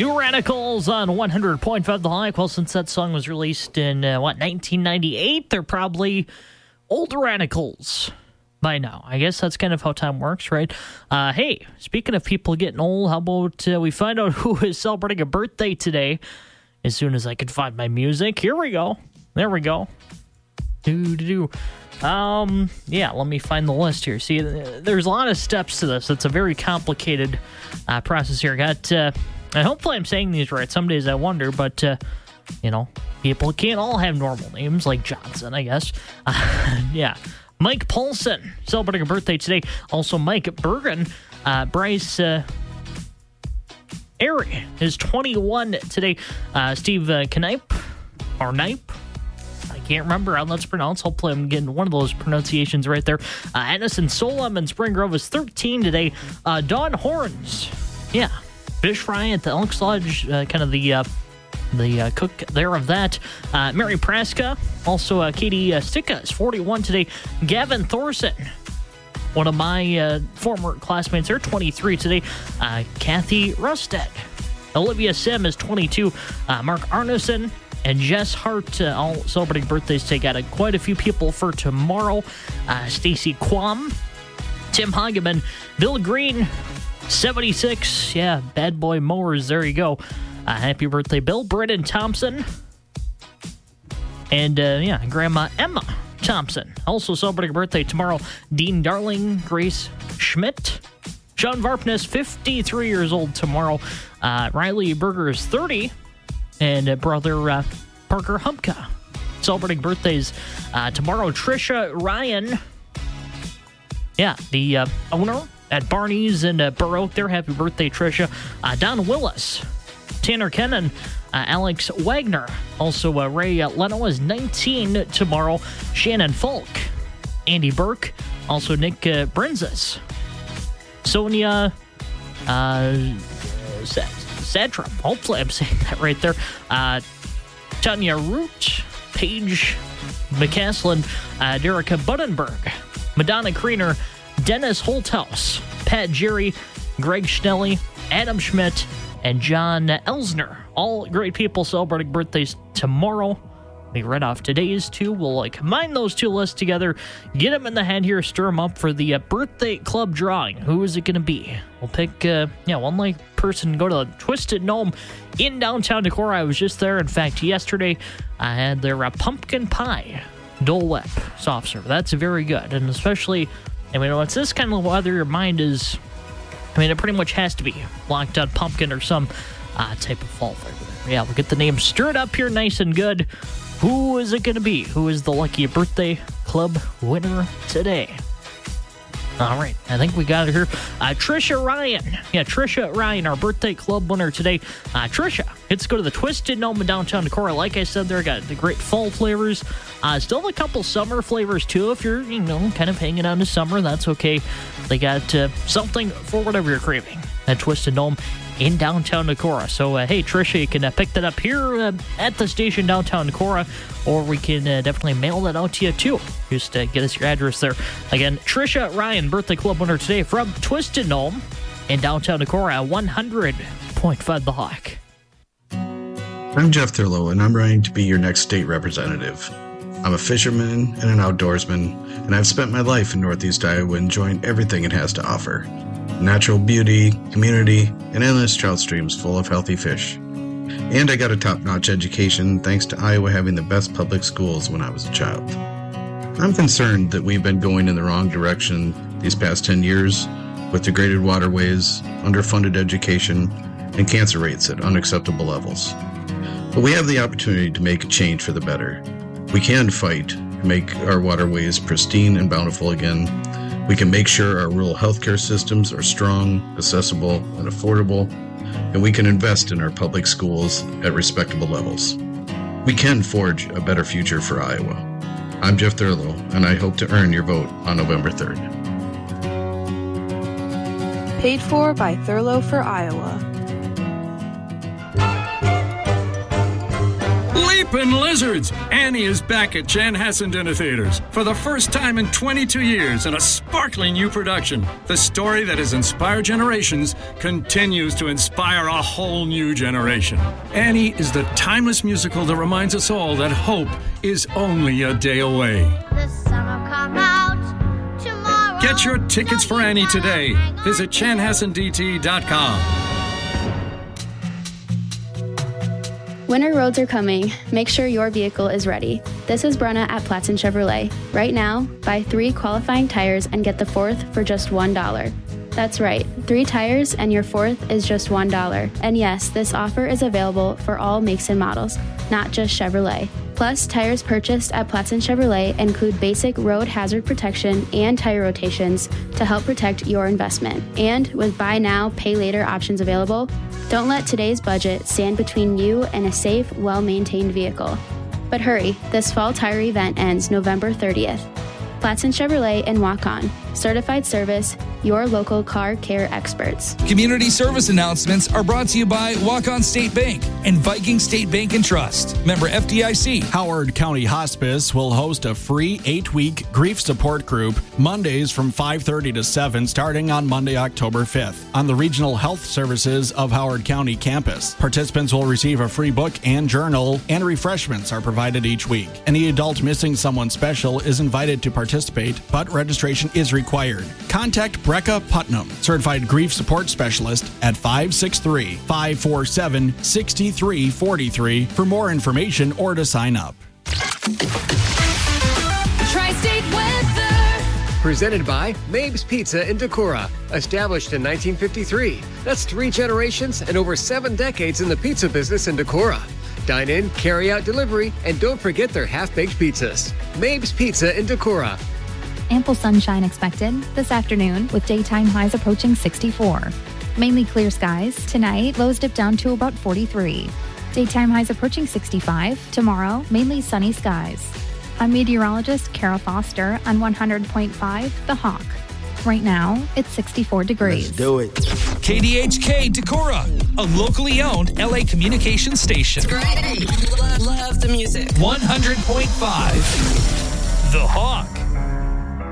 New Radicals on 100.5 The Hike. Well, since that song was released in, 1998, they're probably older Radicals by now. I guess that's kind of how time works, right? Hey, speaking of people getting old, how about we find out who is celebrating a birthday today as soon as I can find my music. Here we go. There we go. Yeah, let me find the list here. See, there's a lot of steps to this. It's a very complicated process here. And hopefully I'm saying these right. Some days I wonder, but, people can't all have normal names like Johnson, I guess. Yeah. Mike Paulson, celebrating a birthday today. Also, Mike Bergen. Bryce Airy is 21 today. Steve Knipe, or Knipe. I can't remember how that's pronounced. Hopefully I'm getting one of those pronunciations right there. Edison Solem in Spring Grove is 13 today. Dawn Horns. Yeah. Fish fry at the Elks Lodge, kind of the cook there of that. Mary Praska, also Katie Sticka is 41 today. Gavin Thorson, one of my former classmates, they're 23 today. Kathy Rusted. Olivia Sim is 22. Mark Arneson and Jess Hart, all celebrating birthdays today. Got quite a few people for tomorrow. Stacy Quam, Tim Hageman, Bill Green, 76, yeah, Bad Boy Mowers, there you go. Happy birthday, Bill. Brennan Thompson. And, Grandma Emma Thompson. Also celebrating a birthday tomorrow. Dean Darling, Grace Schmidt. Sean Varpness, 53 years old tomorrow. Riley Berger is 30. And brother Parker Humpka. Celebrating birthdays tomorrow. Trisha Ryan. Yeah, the owner at Barney's and Burr Oak there. Happy birthday, Trisha. Don Willis, Tanner Kennan, Alex Wagner. Also, Ray Leno is 19 tomorrow. Shannon Falk, Andy Burke. Also, Nick Brenzis. Sonia Satram. Hopefully I'm saying that right there. Tanya Root, Paige McCaslin, Derica Buddenberg, Madonna Kreener, Dennis Holthouse, Pat Jerry, Greg Schnelly, Adam Schmidt, and John Elsner. All great people celebrating birthdays tomorrow. We read off today's two. We'll combine those two lists together, get them in the head here, stir them up for the birthday club drawing. Who is it going to be? We'll pick one person, go to the Twisted Gnome in downtown Decorah. I was just there. In fact, yesterday I had their pumpkin pie Dole Whip soft serve. That's very good, and especially, it's this kind of weather, your mind is, it pretty much has to be locked on pumpkin or some type of fall flavor. Yeah, we'll get the name stirred up here nice and good. Who is it going to be? Who is the lucky birthday club winner today? All right, I think we got it here. Trisha Ryan. Yeah, Trisha Ryan, our birthday club winner today. Trisha, let's go to the Twisted Gnome in downtown Decorah. Like I said, there got the great fall flavors. Still have a couple summer flavors, too. If you're, kind of hanging out in the summer, that's okay. They got something for whatever you're craving at Twisted Gnome in downtown Decorah. So, hey, Trisha, you can pick that up here at the station downtown Decorah, or we can definitely mail that out to you, too. Just get us your address there. Again, Trisha Ryan, birthday club winner today from Twisted Gnome in downtown Decorah, 100.5 The Hawk. I'm Jeff Thurlow, and I'm running to be your next state representative. I'm a fisherman and an outdoorsman, and I've spent my life in Northeast Iowa enjoying everything it has to offer. Natural beauty, community, and endless trout streams full of healthy fish. And I got a top-notch education thanks to Iowa having the best public schools when I was a child. I'm concerned that we've been going in the wrong direction these past 10 years with degraded waterways, underfunded education, and cancer rates at unacceptable levels. But we have the opportunity to make a change for the better. We can fight to make our waterways pristine and bountiful again. We can make sure our rural healthcare systems are strong, accessible, and affordable, and we can invest in our public schools at respectable levels. We can forge a better future for Iowa. I'm Jeff Thurlow, and I hope to earn your vote on November 3rd. Paid for by Thurlow for Iowa. Bleepin' lizards! Annie is back at Chanhassen Dinner Theaters for the first time in 22 years in a sparkling new production. The story that has inspired generations continues to inspire a whole new generation. Annie is the timeless musical that reminds us all that hope is only a day away. The sun will come out tomorrow. Get your tickets for Annie today. Visit chanhassendt.com. Winter roads are coming. Make sure your vehicle is ready. This is Brenna at Platson Chevrolet. Right now, buy 3 qualifying tires and get the 4th for just $1. That's right, 3 tires and your 4th is just $1. And yes, this offer is available for all makes and models, not just Chevrolet. Plus, tires purchased at Platson Chevrolet include basic road hazard protection and tire rotations to help protect your investment. And with buy now, pay later options available, don't let today's budget stand between you and a safe, well-maintained vehicle. But hurry, this fall tire event ends November 30th. Platson Chevrolet and Walk-On. Certified service, your local car care experts. Community service announcements are brought to you by Walk-On State Bank and Viking State Bank and Trust. Member FDIC. Howard County Hospice will host a free 8-week grief support group Mondays from 5:30 to 7 starting on Monday, October 5th on the Regional Health Services of Howard County campus. Participants will receive a free book and journal, and refreshments are provided each week. Any adult missing someone special is invited to participate, but registration is required. Contact Brecca Putnam, Certified Grief Support Specialist at 563-547-6343 for more information or to sign up. Tri-State Weather. Presented by Mabe's Pizza in Decorah. Established in 1953. That's 3 generations and over 7 decades in the pizza business in Decorah. Dine in, carry out delivery, and don't forget their half-baked pizzas. Mabe's Pizza in Decorah. Ample sunshine expected this afternoon with daytime highs approaching 64. Mainly clear skies. Tonight, lows dip down to about 43. Daytime highs approaching 65. Tomorrow, mainly sunny skies. I'm meteorologist Kara Foster on 100.5 The Hawk. Right now, it's 64 degrees. Let's do it. KDHK Decorah, a locally owned LA communications station. Great. Love the music. 100.5 The Hawk.